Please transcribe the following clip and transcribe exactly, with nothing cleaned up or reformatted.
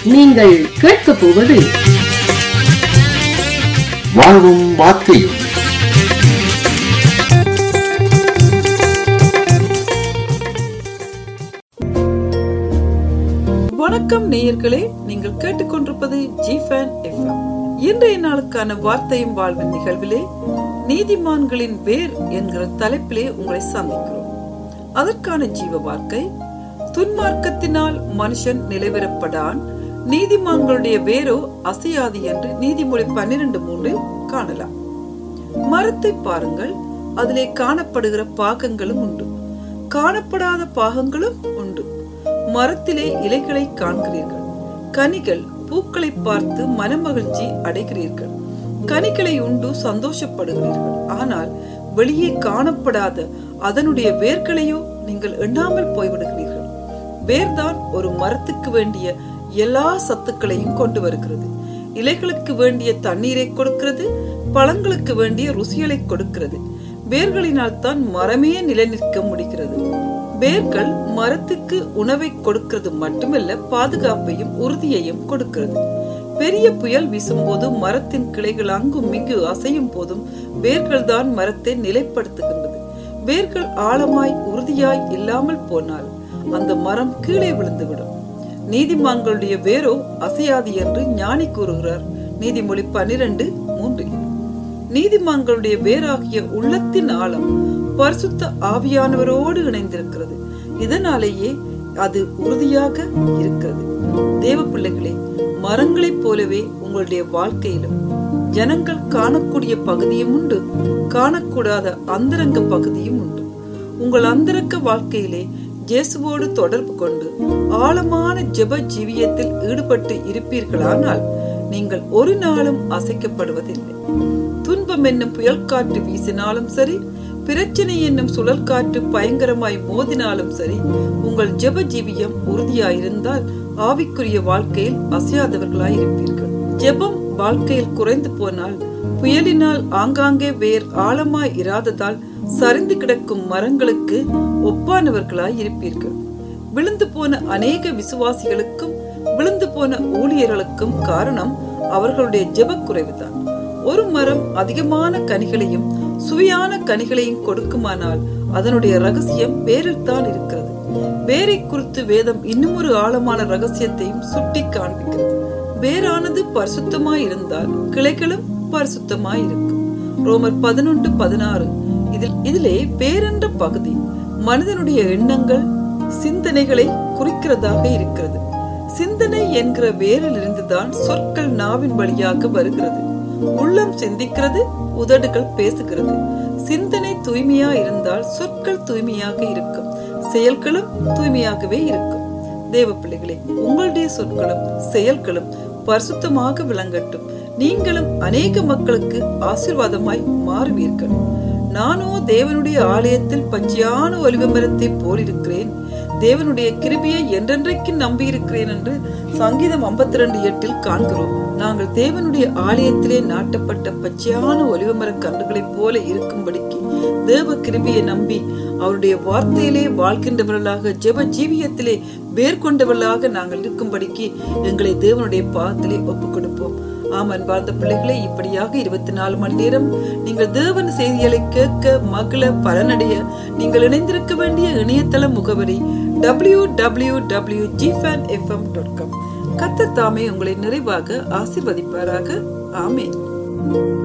நீங்கள் கேட்கப் போவது வாழ்வும் வார்த்தையும். வணக்கம் நேயர்களே, நீங்கள் கேட்டுக்கொண்டிருப்பது ஜிஃபன் எஃப்எம். இன்றைய நாளுக்கான வார்த்தையும் வாழ்வின் நிகழ்விலே நீதிமான்களின் வேர் என்கிற தலைப்பிலே உங்களை சந்திக்கிறோம். அதற்கான ஜீவ வார்த்தை: துன்மார்க்கத்தினால் மனுஷன் நிலைவரப்படான், நீதிமான்களுடைய வேரோ அசையாது என்று நீதிமொழி பன்னிரண்டு மூன்றில் காணலாம். மரத்தை பாருங்கள், அதிலே காணப்படுகிற பாகங்களும் உண்டு, காணப்படாத பாகங்களும் உண்டு. மரத்திலே இலைகளை காண்கிறீர்கள், கனிகள் பூக்களை பார்த்து மனமகிழ்ச்சி அடைகிறீர்கள், கனிகளை உண்டு சந்தோஷப்படுகிறீர்கள். ஆனால் வெளியே காணப்படாத அதனுடைய வேர்களையோ நீங்கள் எண்ணாமல் போய்விடுகிறீர்கள். வேர்தான் ஒரு மரத்துக்கு வேண்டிய எல்லா சத்துக்களையும் கொண்டு வருகிறது. இலைகளுக்கு வேண்டிய தண்ணீரை கொடுக்கிறது, பழங்களுக்கு வேண்டிய ருசிகளை கொடுக்கிறது. வேர்களினால் தான் மரமே நிலைநிற்க முடிகிறது. வேர்கள் மரத்துக்கு உணவை கொடுக்கிறது மட்டுமல்ல, பாதுகாப்பையும் உறுதியையும் கொடுக்கிறது. பெரிய புயல் வீசும் போது மரத்தின் கிளைகள் அங்கும் இங்கு அசையும் போதும் வேர்கள் தான் மரத்தை நிலைப்படுத்துகின்றது. வேர்கள் ஆழமாய் உறுதியாய் இல்லாமல் போனால் அந்த மரம் கீழே விழுந்துவிடும். நீதிமான்களுடைய வேரோ அசையாது என்று ஞானி கூறுகிறார், நீதிமொழி பன்னிரண்டு மூன்றில். நீதிமான்களுடைய வேராகிய உள்ளத்தின் ஆழம் பரிசுத்த ஆவியானவரோடு இணைந்திருக்கிறது. இதனாலேயே அது உறுதியாக இருக்கிறது. தேவ பிள்ளைகளே, மரங்களைப் போலவே உங்களுடைய வாழ்க்கையிலும் ஜனங்கள் காணக்கூடிய பகுதியும் உண்டு, காணக்கூடாத அந்தரங்க பகுதியும் உண்டு. உங்கள் அந்தரங்க வாழ்க்கையிலே இயேசுவோடு தொடர்பு கொண்டு ஆழமான ஜெப ஜீவியத்தில் ஈடுபட்டு இருப்பீர்களானால் நீங்கள் ஒரு நாளும் அசைக்கப்படுவதில்லை. துன்பம் என்னும் புயல் காற்று வீசினாலும் சரி, பிரச்சனை என்னும் சுழல் காற்று பயங்கரமாய் மோதினாலும் சரி, உங்கள் ஜெப ஜீவியம் உறுதியாயிருந்தால் ஆவிக்குரிய வாழ்க்கையில் அசையாதவர்களாயிருப்பீர்கள். ஜெபம் வாழ்க்கையில் குறைந்து போனால், புயலினால் ஆங்காங்கே வேர் ஆழமாய் இராததால் சரிந்து கிடக்கும் மரங்களுக்கு ஒப்பானவர்களாய் இருப்பீர்கள். விழுந்து போன அநேக விசுவாசிகளுக்கும் விழுந்து போன ஊழியர்களுக்கும் காரணம் அவர்களுடைய ஜெப குறைவுதான். ஒரு மரம் அதிகமான கனிகளையும் சுவையான கனிகளையும் கொடுக்குமானால் அதனுடைய ரகசியம் வேரில் தான் இருக்கிறது. வேரை குறித்து வேதம் இன்னும் ஒரு ஆழமான ரகசியத்தையும் சுட்டி காண்பிக்கிறது. வேரானது பரிசுத்தமாய் இருந்தால் கிளைகளும் பரிசுத்தமாய் இருக்கும். ரோமர் பதினொன்று பதினாறு. இதில் இதிலே வேரென்ற பகுதி மனிதனுடைய எண்ணங்கள், சிந்தனைகளை குறிக்கிறதாக இருக்கிறது. சிந்தனை என்கிற வேரில் இருந்துதான் சொற்கள் நாவின் வழியாக வருகிறது. உள்ளம் சிந்திக்கிறது, உதடுகள் பேசுகிறது. சிந்தனை தூய்மையா இருந்தால் சொற்கள் தூய்மையாக இருக்கும், செயல்களும் தூய்மையாகவே இருக்கும். தேவ பிள்ளைகளே, உங்களுடைய சொற்களும் செயல்களும் பரிசுத்தமாக விளங்கட்டும். நீங்களும் அநேக மக்களுக்கு ஆசீர்வாதமாய் மாறுவீர்கள். நானோ தேவனுடைய ஆலயத்தில் பச்சையான ஒலிவ மரத்தை போலிருக்கிறேன், தேவனுடைய கிருபையை என்றென்றைக்கு நம்பி இருக்கிறேன் என்று சங்கீதம் ஐம்பத்தி ரெண்டு எட்டில் காண்கிறோம். நாங்கள் தேவனுடைய ஆலயத்திலே நாட்டப்பட்ட பச்சையான ஒலிவ மர கன்றுகளைப் போல இருக்கும்படிக்கு தேவ கிருபையை நம்பி அவருடைய வார்த்தையிலே வாழ்கின்றவர்களாக ஜெப ஜீவியத்திலே வேர் கொண்டவர்களாக நாங்கள் இருக்கும்படிக்கு எங்களை தேவனுடைய பாதத்திலே ஒப்புக் கொடுப்போம். ஆம், அன்பார்ந்த பிள்ளைகளே, இப்படியாக இருபத்தி நாலு மணி நேரம் நீங்கள் தேவன் செய்திகளை கேட்க, மகள, பலனடைய நீங்கள் இணைந்திருக்க வேண்டிய இணையதள முகவரி W W W dot ஜிஃபன் FM dot com. கர்த்தர் தாமே உங்களை நிறைவாக ஆசீர்வதிப்பாராக. ஆமென்.